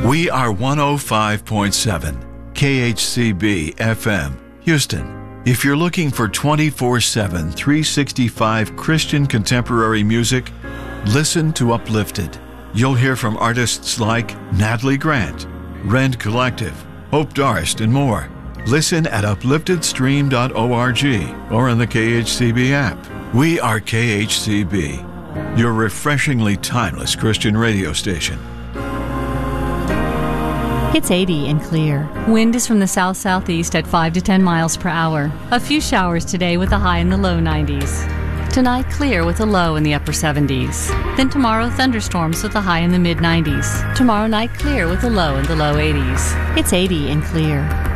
We are 105.7 KHCB FM, Houston. If you're looking for 24/7, 365 Christian contemporary music, listen to Uplifted. You'll hear from artists like Natalie Grant, Rend Collective, Hope Darst, and more. Listen at upliftedstream.org or on the KHCB app. We are KHCB, your refreshingly timeless Christian radio station. It's 80 and clear. Wind is from the south-southeast at 5 to 10 miles per hour. A few showers today with a high in the low 90s. Tonight, clear with a low in the upper 70s. Then tomorrow, thunderstorms with a high in the mid-90s. Tomorrow night, clear with a low in the low 80s. It's 80 and clear.